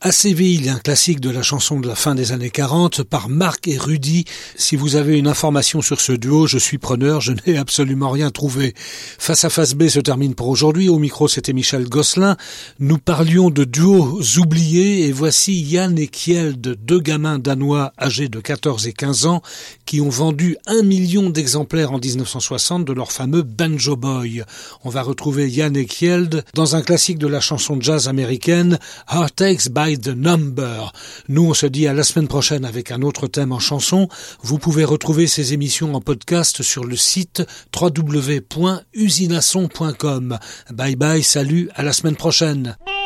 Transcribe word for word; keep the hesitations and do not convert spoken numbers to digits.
À Séville, un classique de la chanson de la fin des années quarante par Marc et Rudy. Si vous avez une information sur ce duo, je suis preneur, je n'ai absolument rien trouvé. Face à Face B se termine pour aujourd'hui. Au micro, c'était Michel Gosselin. Nous parlions de duos oubliés et voici Yann et Kjeld, deux gamins danois âgés de quatorze et quinze ans qui ont vendu un million d'exemplaires en dix-neuf cent soixante de leur fameux Banjo Boy. On va retrouver Yann et Kjeld dans un classique de la chanson jazz américaine, Heartaches by the Number. Nous, on se dit à la semaine prochaine avec un autre thème en chanson. Vous pouvez retrouver ces émissions en podcast sur le site w w w point usinason point com. Bye bye, salut, à la semaine prochaine.